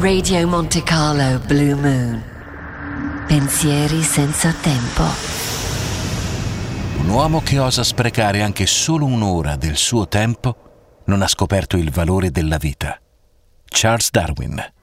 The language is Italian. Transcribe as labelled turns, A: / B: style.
A: Radio Monte Carlo Blue Moon. Pensieri senza tempo.
B: Un uomo che osa sprecare anche solo un'ora del suo tempo non ha scoperto il valore della vita. Charles Darwin.